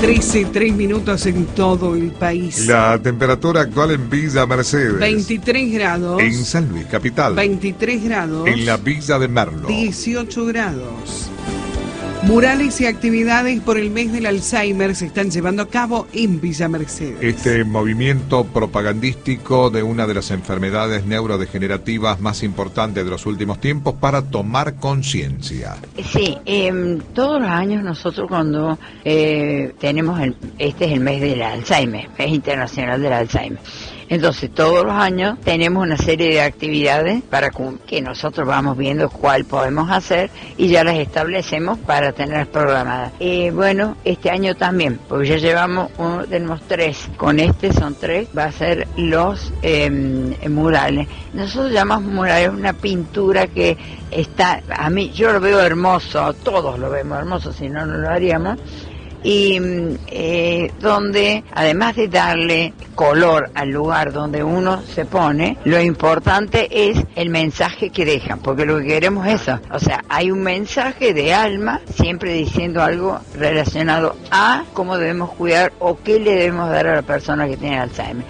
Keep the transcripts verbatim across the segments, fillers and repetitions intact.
trece, tres minutos en todo el país. La temperatura actual en Villa Mercedes. veintitrés grados. En San Luis, capital. veintitrés grados. En la Villa de Merlo. dieciocho grados. Murales y actividades por el mes del Alzheimer se están llevando a cabo en Villa Mercedes. Este movimiento propagandístico de una de las enfermedades neurodegenerativas más importantes de los últimos tiempos para tomar conciencia. Sí, eh, todos los años nosotros cuando eh, tenemos, el, este es el mes del Alzheimer, mes internacional del Alzheimer. Entonces, todos los años tenemos una serie de actividades para que nosotros vamos viendo cuál podemos hacer y ya las establecemos para tenerlas programadas. Eh, bueno, este año también, porque ya llevamos, uno, tenemos tres, con este son tres, va a ser los eh, murales. Nosotros llamamos murales una pintura que está, a mí, yo lo veo hermoso, todos lo vemos hermoso, si no, no lo haríamos. Y eh, donde además de darle color al lugar donde uno se pone, lo importante es el mensaje que dejan, porque lo que queremos es eso, o sea, hay un mensaje de alma siempre diciendo algo relacionado a cómo debemos cuidar o qué le debemos dar a la persona que tiene Alzheimer.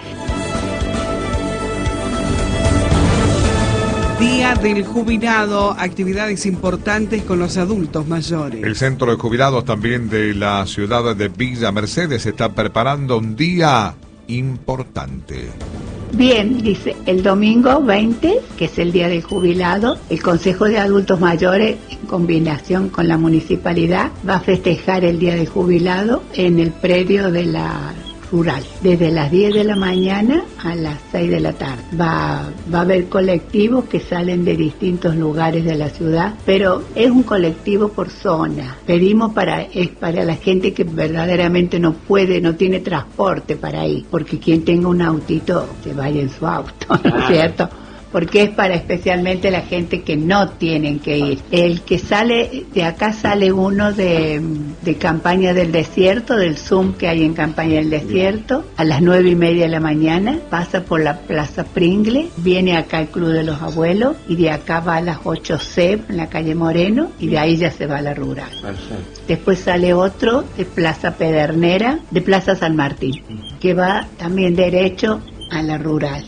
Día del Jubilado, actividades importantes con los adultos mayores. El Centro de Jubilados también de la ciudad de Villa Mercedes está preparando un día importante. Bien, dice, el domingo veinte, que es el Día del Jubilado, el Consejo de Adultos Mayores, en combinación con la municipalidad, va a festejar el Día del Jubilado en el predio de la rural, desde las diez de la mañana a las seis de la tarde. Va, va a haber colectivos que salen de distintos lugares de la ciudad, pero es un colectivo por zona. Pedimos para, es para la gente que verdaderamente no puede, no tiene transporte para ir, porque quien tenga un autito se vaya en su auto, ¿no es cierto? Porque es para especialmente la gente que no tienen que ir. El que sale, de acá sale uno de, de Campaña del Desierto, del Zoom que hay en Campaña del Desierto, a las nueve y media de la mañana, pasa por la Plaza Pringle, viene acá al Club de los Abuelos, y de acá va a las ocho ce, en la calle Moreno, y de ahí ya se va a la rural. Perfecto. Después sale otro de Plaza Pedernera, de Plaza San Martín, que va también derecho a la rural.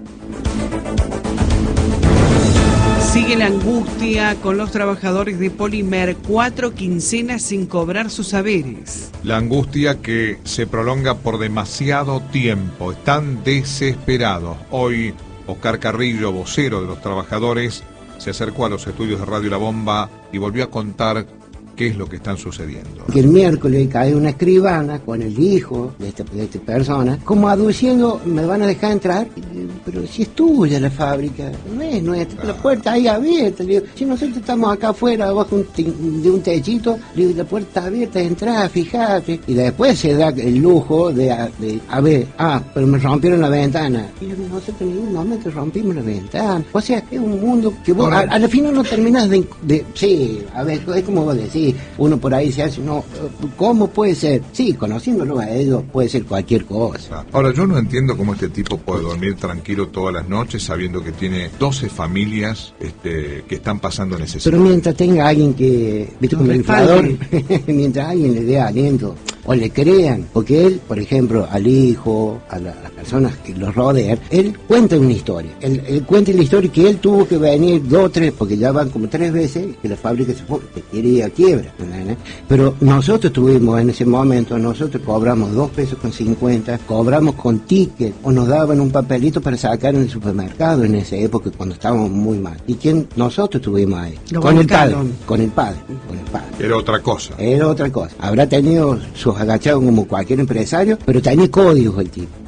Sigue la angustia con los trabajadores de Polimer, cuatro quincenas sin cobrar sus saberes. La angustia que se prolonga por demasiado tiempo. Están desesperados. Hoy, Oscar Carrillo, vocero de los trabajadores, se acercó a los estudios de Radio La Bomba y volvió a contar qué es lo que están sucediendo. Que el miércoles cae una escribana con el hijo de esta, de esta persona, como aduciendo, me van a dejar entrar, pero si es tuya la fábrica, no es nuestra, la puerta ahí abierta, le digo, si nosotros estamos acá afuera, abajo un de un techito, le digo, la puerta abierta, entrá, fíjate, y después se da el lujo de, de a ver, ah, pero me rompieron la ventana, y nosotros en ningún momento rompimos la ventana, o sea, es un mundo que vos, a, a la final no terminás de, de, sí, a ver, es como vos decís, uno por ahí se hace, no, ¿cómo puede ser? Sí, conociéndolo a ellos puede ser cualquier cosa. Ahora, yo no entiendo cómo este tipo puede dormir tranquilo todas las noches sabiendo que tiene doce familias este, que están pasando necesidad. Pero mientras tenga alguien que, viste, como el inflador, mientras alguien le dé aliento o le crean, porque él, por ejemplo, al hijo, a, la, a las personas que lo rodean, él cuenta una historia, él, él cuenta la historia que él tuvo que venir dos o tres, porque ya van como tres veces que la fábrica se fue, que quiere ir a quiebra. Pero nosotros tuvimos en ese momento, nosotros cobramos dos pesos con cincuenta, cobramos con ticket, o nos daban un papelito para sacar en el supermercado en esa época cuando estábamos muy mal. ¿Y quién? Nosotros tuvimos ahí, con el padre, con el padre, con el padre. Era otra cosa. Era otra cosa. Habrá tenido sus agachados como cualquier empresario, pero tenía códigos el tipo.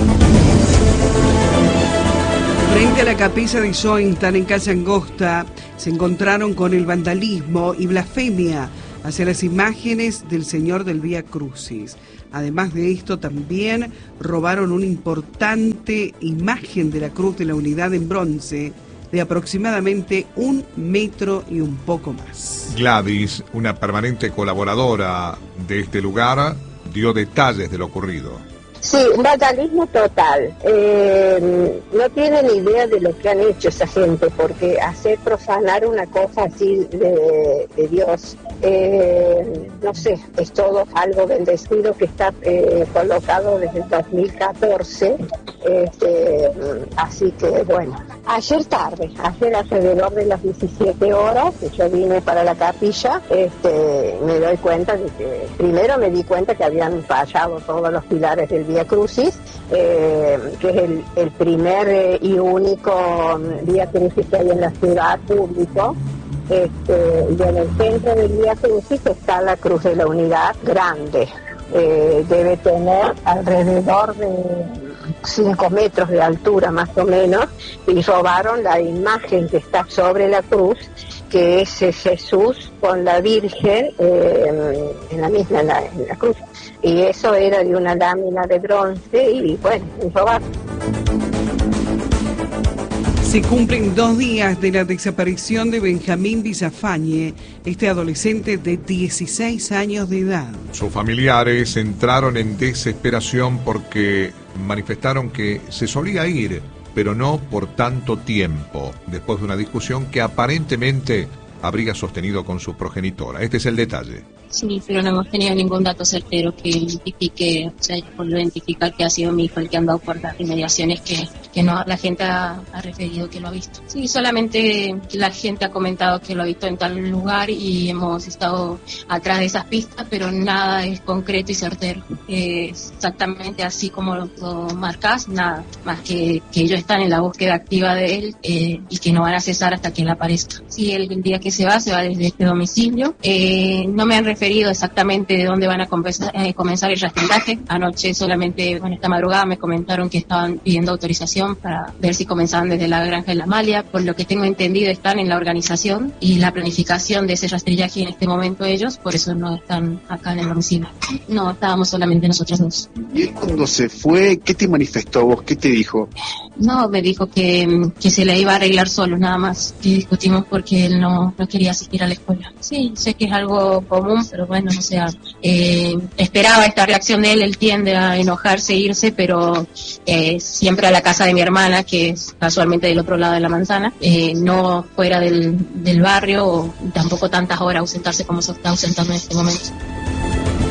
Frente a la capilla de Schoenstatt en calle Angosta se encontraron con el vandalismo y blasfemia hacia las imágenes del Señor del Vía Crucis. Además de esto, también robaron una importante imagen de la Cruz de la Unidad en bronce de aproximadamente un metro y un poco más. Gladys, una permanente colaboradora de este lugar, dio detalles de lo ocurrido. Sí, un vandalismo total. Eh, no tienen idea de lo que han hecho esa gente, porque hacer profanar una cosa así de, de Dios, eh, no sé, es todo algo bendecido que está eh, colocado desde el dos mil catorce, este, así que bueno. Ayer tarde, ayer alrededor de las diecisiete horas, que yo vine para la capilla, este, me doy cuenta de que, primero me di cuenta que habían fallado todos los pilares del Vía Crucis, eh, que es el, el primer eh, y único Vía Crucis que hay en la ciudad público. Este, y en el centro del Vía Crucis está la Cruz de la Unidad grande, eh, debe tener alrededor de cinco metros de altura más o menos, y robaron la imagen que está sobre la cruz, que es Jesús con la Virgen eh, en la misma en la, en la cruz, y eso era de una lámina de bronce y bueno, y robaron. Se cumplen dos días de la desaparición de Benjamín Villafañe, este adolescente de dieciséis años de edad. Sus familiares entraron en desesperación porque manifestaron que se solía ir, pero no por tanto tiempo, después de una discusión que aparentemente habría sostenido con su progenitora. Este es el detalle. Sí, pero no hemos tenido ningún dato certero que identifique, o sea, por identificar que ha sido mi hijo el que ha andado por las inmediaciones que, que no, la gente ha, ha referido que lo ha visto. Sí, solamente la gente ha comentado que lo ha visto en tal lugar y hemos estado atrás de esas pistas, pero nada es concreto y certero. Eh, exactamente así como lo, lo marcás, nada, más que, que ellos están en la búsqueda activa de él eh, y que no van a cesar hasta que él aparezca. Sí, el, el día que se va, se va desde este domicilio. Eh, no me han referido exactamente de dónde van a comenzar, eh, comenzar el rastrillaje. Anoche solamente, bueno, esta madrugada me comentaron que estaban pidiendo autorización para ver si comenzaban desde la granja de la Amalia. Por lo que tengo entendido, están en la organización y la planificación de ese rastrillaje en este momento ellos, por eso no están acá en el domicilio. No, estábamos solamente nosotros dos. ¿Y él cuando se fue, qué te manifestó vos? ¿Qué te dijo? No, me dijo que, que se le iba a arreglar solo, nada más. Que discutimos porque él no, no quería asistir a la escuela. Sí, sé que es algo común, pero bueno, o sea, eh, esperaba esta reacción de él. Él tiende a enojarse, irse, pero eh, siempre a la casa de mi hermana, que es casualmente del otro lado de la manzana, eh, no fuera del, del barrio, o tampoco tantas horas ausentarse como se está ausentando en este momento.